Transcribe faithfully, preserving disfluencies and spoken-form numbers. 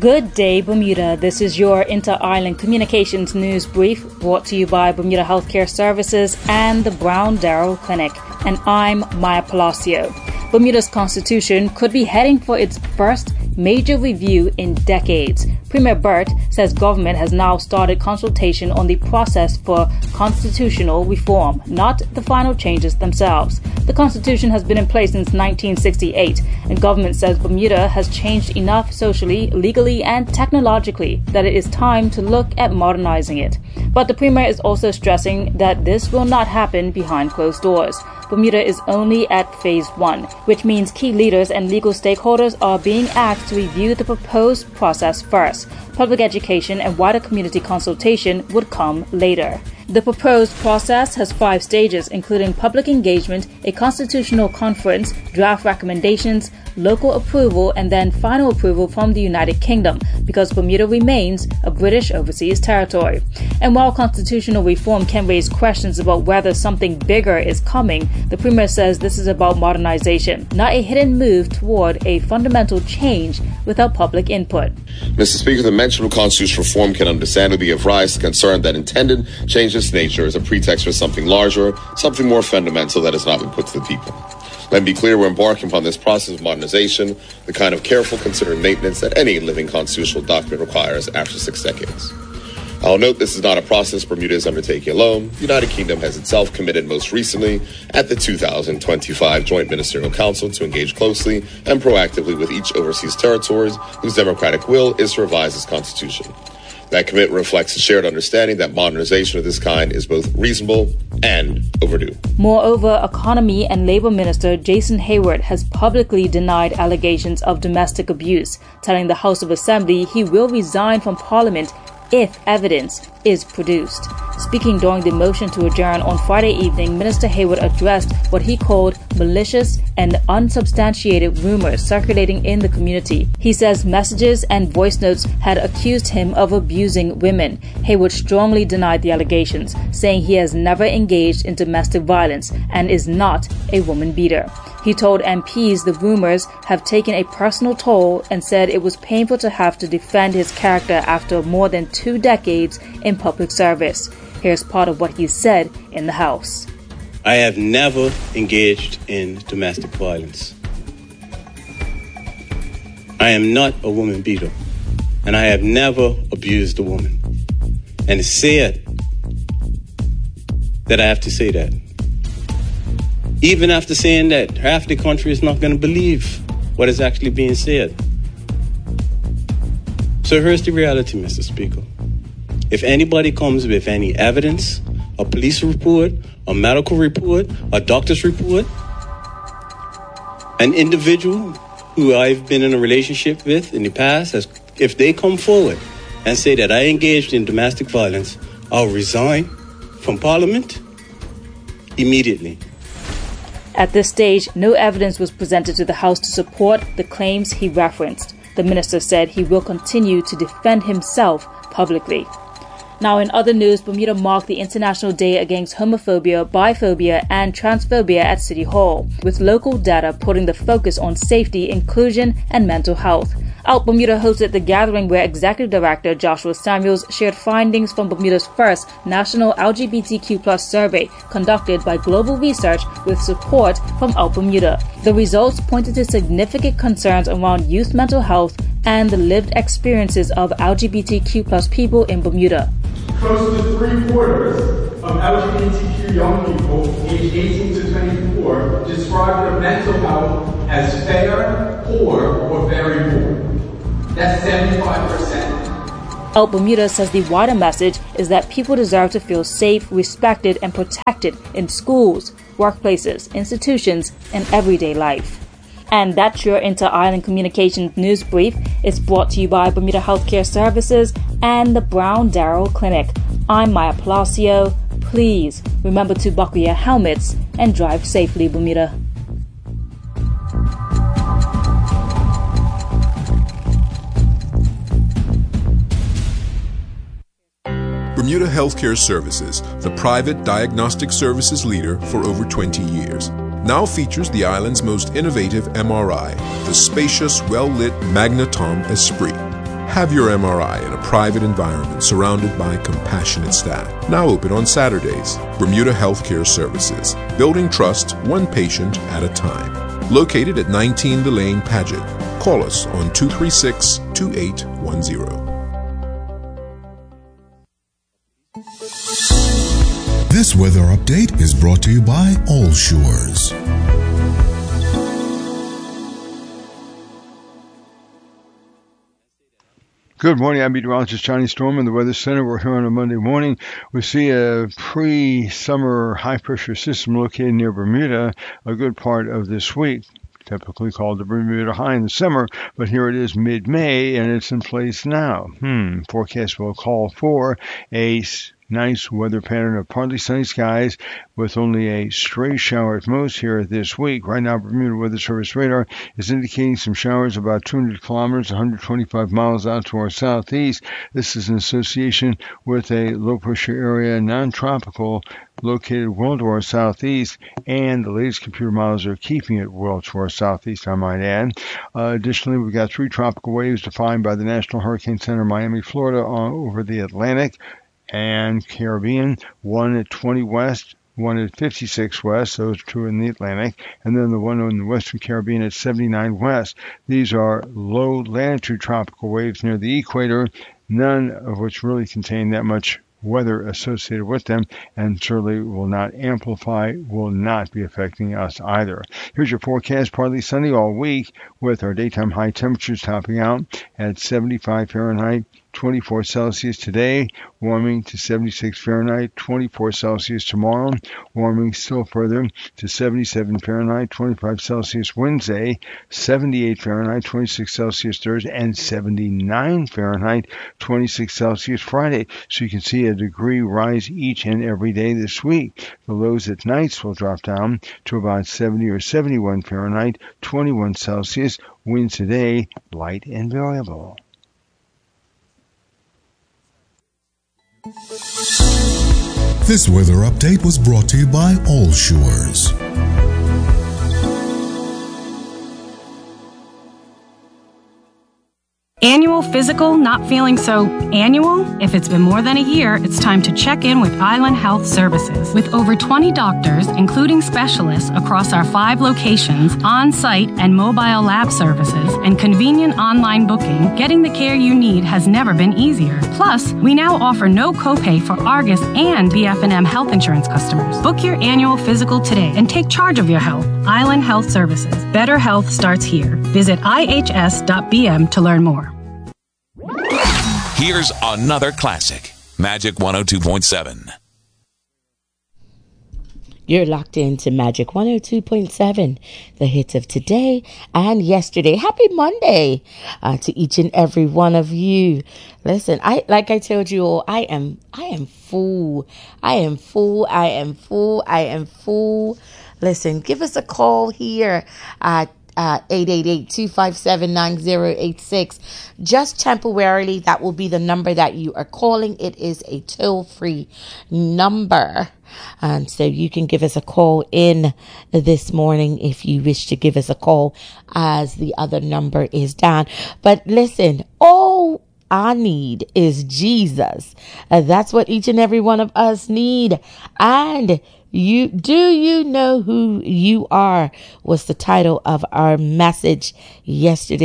Good day, Bermuda. This is your Inter-Island Communications News Brief brought to you by Bermuda Healthcare Services and the Brown Darrell Clinic. And I'm Maya Palacio. Bermuda's constitution could be heading for its first major review in decades. Premier Burt says government has now started consultation on the process for constitutional reform, not the final changes themselves. The Constitution has been in place since nineteen sixty-eight, and government says Bermuda has changed enough socially, legally, and technologically that it is time to look at modernizing it. But the Premier is also stressing that this will not happen behind closed doors. Bermuda is only at phase one, which means key leaders and legal stakeholders are being asked to review the proposed process first. Public education and wider community consultation would come later. The proposed process has five stages, including public engagement, a constitutional conference, draft recommendations, local approval, and then final approval from the United Kingdom, because Bermuda remains a British overseas territory. And while constitutional reform can raise questions about whether something bigger is coming, the Premier says this is about modernization, not a hidden move toward a fundamental change without public input. Mister Speaker, the mention of constitutional reform can understandably give rise to concern that intended change its nature is a pretext for something larger, something more fundamental that has not been put to the people. Let me be clear, we're embarking upon this process of modernization, the kind of careful, considered maintenance that any living constitutional document requires after six decades. I'll note this is not a process Bermuda is undertaking alone. The United Kingdom has itself committed most recently at the two thousand twenty-five Joint Ministerial Council to engage closely and proactively with each overseas territories whose democratic will is to revise its constitution. That commitment reflects a shared understanding that modernization of this kind is both reasonable and overdue. Moreover, Economy and Labour Minister Jason Hayward has publicly denied allegations of domestic abuse, telling the House of Assembly he will resign from Parliament if evidence is produced. Speaking during the motion to adjourn on Friday evening, Minister Hayward addressed what he called malicious and unsubstantiated rumors circulating in the community. He says messages and voice notes had accused him of abusing women. Hayward strongly denied the allegations, saying he has never engaged in domestic violence and is not a woman beater. He told M Ps the rumors have taken a personal toll and said it was painful to have to defend his character after more than two decades in public service. Here's part of what he said in the House. I have never engaged in domestic violence. I am not a woman beater, and I have never abused a woman. And it's sad that I have to say that. Even after saying that, half the country is not going to believe what is actually being said. So here's the reality, Mister Speaker. If anybody comes with any evidence, a police report, a medical report, a doctor's report, an individual who I've been in a relationship with in the past, has, if they come forward and say that I engaged in domestic violence, I'll resign from Parliament immediately. At this stage, no evidence was presented to the House to support the claims he referenced. The minister said he will continue to defend himself publicly. Now, in other news, Bermuda marked the International Day Against Homophobia, Biphobia, and Transphobia at City Hall, with local data putting the focus on safety, inclusion, and mental health. Out Bermuda hosted the gathering where Executive Director Joshua Samuels shared findings from Bermuda's first national L G B T Q plus survey conducted by Global Research with support from Out Bermuda. The results pointed to significant concerns around youth mental health and the lived experiences of L G B T Q plus people in Bermuda. Close to three quarters of L G B T Q young people aged eighteen to twenty-four describe their mental health as fair, poor, or very poor. That's seventy-five percent. Out Bermuda says the wider message is that people deserve to feel safe, respected, and protected in schools, workplaces, institutions, and everyday life. And that's your Inter-Island Communications News Brief. It's brought to you by Bermuda Healthcare Services and the Brown Darrell Clinic. I'm Maya Palacio. Please remember to buckle your helmets and drive safely, Bermuda. Bermuda Healthcare Services, the private diagnostic services leader for over twenty years, now features the island's most innovative M R I, the spacious, well-lit Magnetom Esprit. Have your M R I in a private environment surrounded by compassionate staff. Now open on Saturdays. Bermuda Healthcare Services, building trust one patient at a time. Located at nineteen Delane Paget. Call us on two three six, two eight one zero. This weather update is brought to you by All Shores. Good morning. I'm meteorologist Johnny Storm in the Weather Center. We're here on a Monday morning. We see a pre-summer high-pressure system located near Bermuda a good part of this week, typically called the Bermuda High in the summer, but here it is mid-May and it's in place now. Hmm. Forecast will call for a nice weather pattern of partly sunny skies with only a stray shower at most here this week. Right now, Bermuda Weather Service radar is indicating some showers about two hundred kilometers, one hundred twenty-five miles out to our southeast. This is in association with a low-pressure area, non-tropical, located well to our southeast, and the latest computer models are keeping it well to our southeast, I might add. Uh, additionally, we've got three tropical waves defined by the National Hurricane Center, Miami, Florida, on, over the Atlantic and Caribbean, one at twenty west, one at fifty-six west, those two in the Atlantic, and then the one in the Western Caribbean at seventy-nine west. These are low latitude tropical waves near the equator, none of which really contain that much weather associated with them, and certainly will not amplify, will not be affecting us either. Here's your forecast: partly sunny all week, with our daytime high temperatures topping out at seventy-five Fahrenheit, twenty-four Celsius today, warming to seventy-six Fahrenheit, twenty-four Celsius tomorrow, warming still further to seventy-seven Fahrenheit, twenty-five Celsius Wednesday, seventy-eight Fahrenheit, twenty-six Celsius Thursday, and seventy-nine Fahrenheit, twenty-six Celsius Friday. So you can see a degree rise each and every day this week. The lows at nights will drop down to about seventy or seventy-one Fahrenheit, twenty-one Celsius. Winds today light and variable. This weather update was brought to you by All Shores. Annual physical, not feeling so annual? If it's been more than a year, it's time to check in with Island Health Services. With over twenty doctors, including specialists across our five locations, on-site and mobile lab services, and convenient online booking, getting the care you need has never been easier. Plus, we now offer no copay for Argus and B F and M health insurance customers. Book your annual physical today and take charge of your health. Island Health Services. Better health starts here. Visit I H S dot B M to learn more. Here's another classic. Magic one oh two point seven. You're locked into Magic one oh two point seven, the hits of today and yesterday. Happy Monday uh, to each and every one of you. Listen, I like I told you all, I am I am full. I am full. I am full. I am full. Listen, give us a call here at Uh, eight eight eight, two five seven, nine zero eight six. Just temporarily, that will be the number that you are calling. It is a toll-free number. And so you can give us a call in this morning if you wish to give us a call, as the other number is down. But listen, all I need is Jesus. Uh, that's what each and every one of us need. And You do you know who you are was the title of our message yesterday.